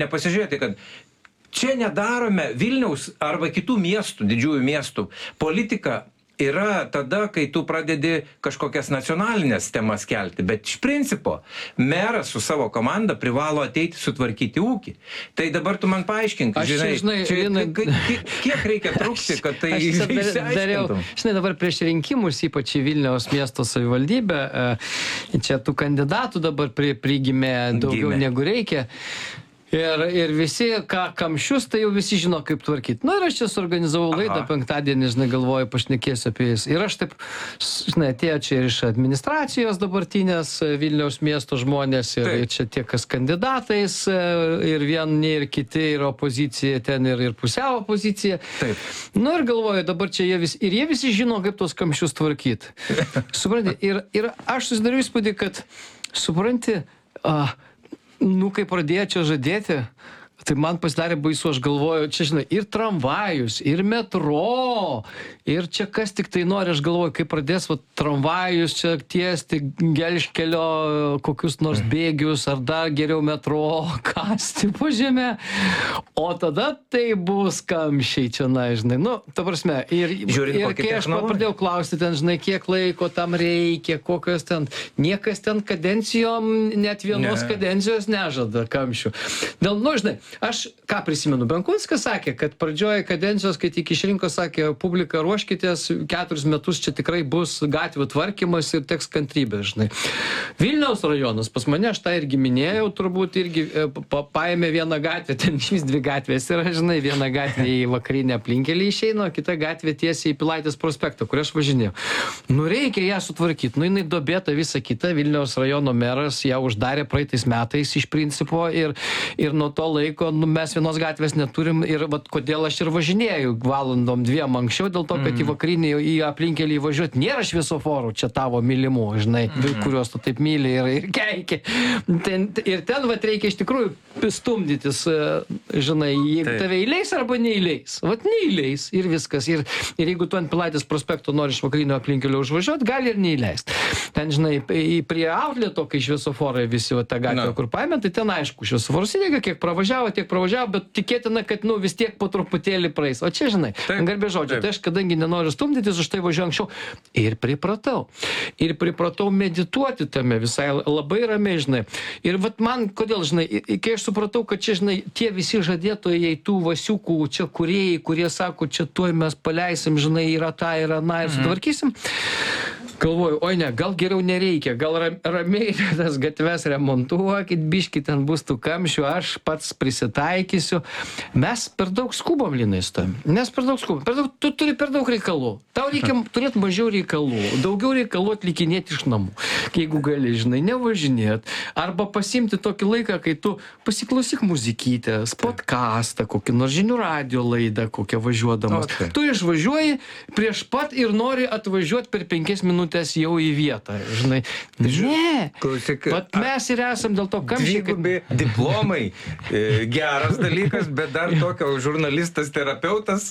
nepasižiūrėti, kad čia nedarome Vilniaus arba kitų miestų, didžiųjų miestų. Politika yra tada, kai tu pradedi kažkokias nacionalinės temas kelti, bet iš principo meras su savo komanda privalo ateiti sutvarkyti ūkį. Tai dabar tu man paaiškink, kiek reikia trukti, kad tai išsiaiškintum. Žinai, dabar prieš rinkimus, ypač į Vilniaus miesto savivaldybę, čia tų kandidatų dabar prigimė daugiau negu reikia. Ir visi, kamščius, tai jau visi žino, kaip tvarkyti. Ir aš čia suorganizavau laidą penktadienį, galvoju, pašnekėsiu apie jais. Ir aš taip, atėjo čia ir iš administracijos dabartinės Vilniaus miesto žmonės, ir čia tie, kas kandidatais, ir vieni, ir kiti, ir opozicija ten, ir pusiau opozicija. Taip. Ir galvoju, dabar čia jie visi žino, kaip tos kamščius tvarkyti. Supranti, ir aš susidariau įspūdį, kad, supranti, kai pradėjo čia žadėti, tai man pasidarė baisu, aš galvoju, čia, žinai, ir tramvajus, ir metro, ir čia kas tik tai nori, aš galvoju, kai pradės tramvajus čia tiesti, gelžkelio kokius nors bėgius, ar dar geriau metro kasti po žemę, o tada tai bus kamščiai čia, žinai, ta prasme, ir kai aš pradėjau klausti ten, žinai, kiek laiko tam reikia, kokios ten, niekas ten kadencijom, net vienos kadencijos nežada kamščių. Dėl, žinai, aš ką prisimenu, Benkunskas sakė, kad pradžioje kadencijos, kai tik išrinko, sakė, publika ruoškitės, 4 metus čia tikrai bus gatvių tvarkymas ir teks kantrybė, žinai. Vilniaus rajonas, pas mane, aš tą irgi minėjau, turbūt irgi paėmė vieną gatvę, ten iš 2 gatvės yra, žinai, viena gatvė į vakarinę aplinkelį išeina, o kita gatvė tiesiai į Pilaitės prospektą, kur aš važinėjau. Reikia ją sutvarkyti, jinai dobėta visą kitą, Vilniaus rajono meras ją uždarė praeitais metais iš principo ir nuo to laiko mes vienos gatvės neturim ir kodėl aš ir važinėjau valandom 2 anksčiau, dėl to, kad į vakarinį, į aplinkelį įvažiuoti nėra šviesoforų, čia tavo mylimų, žinai, kuriuos tu taip myli ir keikia. Ir ten reikia iš tikrųjų stumdytis, žinai, jeigu tave įleis arba neįleis. Neįleis ir viskas. Ir jeigu tu ant Pilaitės prospekto nori iš vakarinio aplinkelio užvažiuoti, gali ir neįleist. Ten, žinai, prie outleto, kai šviesoforai visi tą gatvę, kur paėmė, tai ten aišku, šviesoforus įdėga, kiek pravažiavo, bet tikėtina, kad vis tiek po truputėlį praeis. O čia, žinai, garbė žodžio, tai aš kadangi nenoriu stumdytis, už tai važiuoju anksčiau. Ir pripratau medituoti tame visai labai ramiai, žinai. Ir man, kodėl, žinai, kai aš supratau, kad čia, žinai, tie visi žadėtojai tų vasiukų, čia kūrėjai, kurie sako, čia tuoj mes paleisim, žinai, yra ta, yra na, ir sutvarkysim. Galvoju, oi ne, gal geriau nereikia, gal ramiai tas gatves remontuokit, biškit ten bus tų kamščių, aš pats prisitaikysiu. Mes per daug skubam, Linai, stojam. Mes per daug skubam. Tu turi per daug reikalų. Tau reikia turėti mažiau reikalų. Daugiau reikalų atlikinėti iš namų. Jeigu gali, žinai, nevažinėt. Arba pasimti tokį laiką, kai tu pasiklausyk muzikytės, podcastą, kokį nors žinių radio laidą, kokią važiuodamas. Tu išvažiuoji prieš pat ir nori atvažiuoti per 5 minutės jau į vietą, žinai. Ne. Klausyk, mes ir esam dėl to kamščiai. Dvigubi diplomai, geras dalykas, bet dar tokio žurnalistas, terapeutas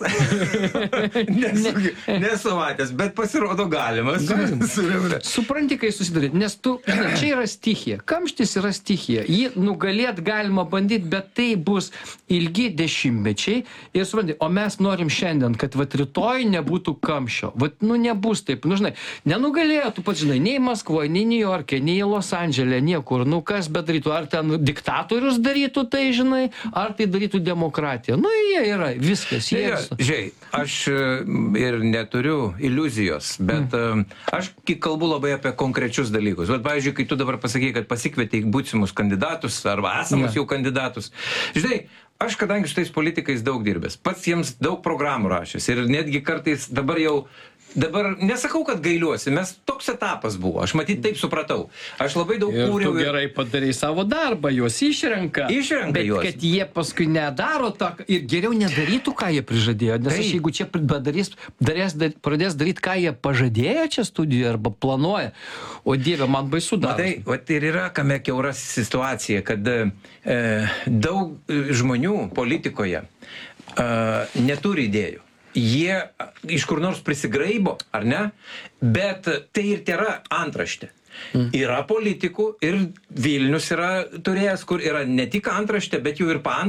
nesumatęs, bet pasirodo galimas. Supranti, kai susidaryt, nes tu, žinai, čia yra stichija. Kamštis yra stichija. Jį nugalėt galima bandyti, bet tai bus ilgi dešimtmečiai. Ir supranti, o mes norim šiandien, kad rytoj nebūtų kamščio. Nebus taip, žinai, nenugalėjo, tu pats žinai, nei Maskvoje, nei New York'e, nei Los Andžele, niekur, kas bedarytų, ar ten diktatorius darytų tai, žinai, ar tai darytų demokratija. Jie yra, viskas. Žiūrėk, aš ir neturiu iliuzijos, bet aš kalbu labai apie konkrečius dalykus. Pavyzdžiui, kai tu dabar pasakai, kad pasikvietei būsimus kandidatus, arba esamus jau kandidatus. Žinai, aš kadangi su tais politikais daug dirbęs, pats jiems daug programų rašęs ir netgi kartais Dabar nesakau, kad gailiuosi, mes toks etapas buvo, aš matyt taip supratau. Aš labai daug kūriau. Ir tu gerai padarai savo darbą, juos išrenka. Bet juos. Kad jie paskui nedaro tą ir geriau nedarytų, ką jie prižadėjo. Nes aš, jeigu čia pradės daryti, ką jie pažadėjo čia studijoje arba planuoja, o Dieve, man baisu darosi. Matai, ir yra kame kiaura situacija, kad daug žmonių politikoje neturi idėjų. Jie iš kur nors prisigraibo, ar ne? Bet tai ir tėra antraštė. Yra politikų ir Vilnius yra turėjęs, kur yra ne tik antraštė, bet jau ir